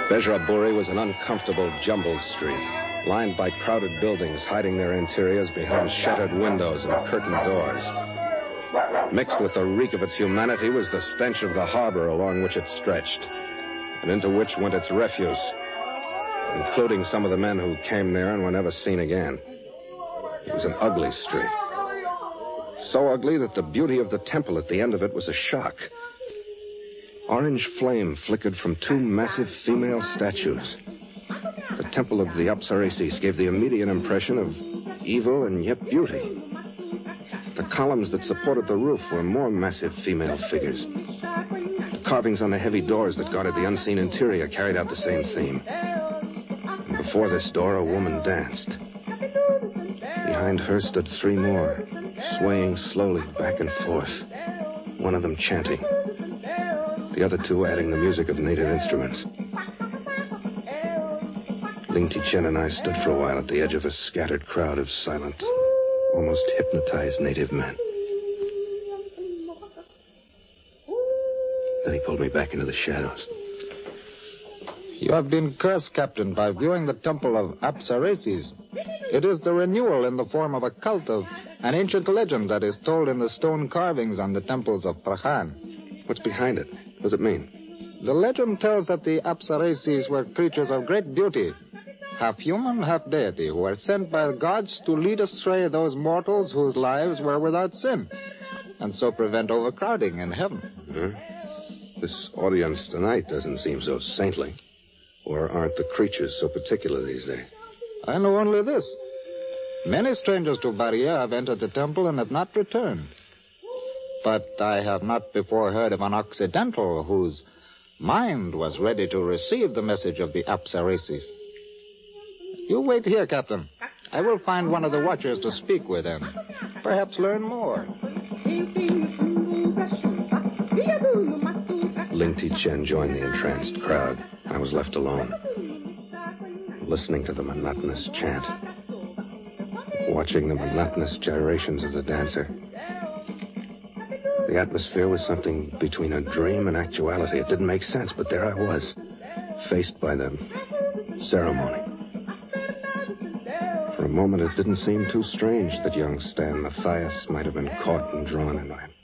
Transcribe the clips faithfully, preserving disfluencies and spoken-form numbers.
Bejraburi was an uncomfortable, jumbled street, lined by crowded buildings hiding their interiors behind shuttered windows and curtained doors. Mixed with the reek of its humanity was the stench of the harbor along which it stretched, and into which went its refuse, including some of the men who came there and were never seen again. It was an ugly street. So ugly that the beauty of the temple at the end of it was a shock. Orange flame flickered from two massive female statues. The temple of the Apsaresis gave the immediate impression of evil and yet beauty. The columns that supported the roof were more massive female figures. The carvings on the heavy doors that guarded the unseen interior carried out the same theme. And before this door, a woman danced. Behind her stood three more, swaying slowly back and forth, one of them chanting, the other two adding the music of native instruments. Ling Tichen and I stood for a while at the edge of a scattered crowd of silent, almost hypnotized native men. Then he pulled me back into the shadows. You have been cursed, Captain, by viewing the temple of Apsaresis. It is the renewal in the form of a cult of an ancient legend that is told in the stone carvings on the temples of Prahan. What's behind it? What does it mean? The legend tells that the Apsaresis were creatures of great beauty, half human, half deity, who were sent by the gods to lead astray those mortals whose lives were without sin, and so prevent overcrowding in heaven. Huh? This audience tonight doesn't seem so saintly. Or aren't the creatures so particular these days? I know only this. Many strangers to Baria have entered the temple and have not returned. But I have not before heard of an Occidental whose mind was ready to receive the message of the Apsaresis. You wait here, Captain. I will find one of the watchers to speak with and perhaps learn more. Ling Tichen joined the entranced crowd. I was left alone, listening to the monotonous chant, watching the monotonous gyrations of the dancer. The atmosphere was something between a dream and actuality. It didn't make sense, but there I was, faced by the ceremony. For a moment, it didn't seem too strange that young Stan Matthias might have been caught and drawn into it.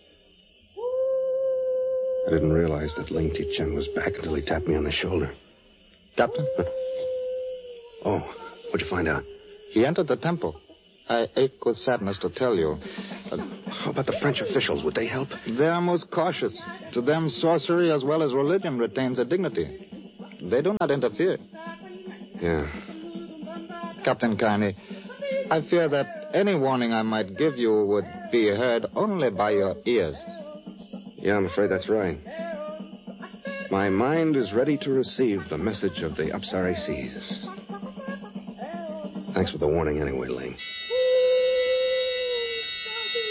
I didn't realize that Ling Tichen was back until he tapped me on the shoulder. Captain? Oh, what'd you find out? He entered the temple. I ache with sadness to tell you. Uh, how about the French officials? Would they help? They are most cautious. To them, sorcery as well as religion retains a dignity. They do not interfere. Yeah. Captain Carney, I fear that any warning I might give you would be heard only by your ears. Yeah, I'm afraid that's right. My mind is ready to receive the message of the Apsaresis. Thanks for the warning anyway, Ling.